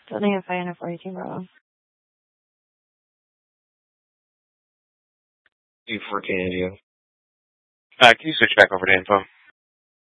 Building a 542 Bravo. E14 India. Can you switch back over to info?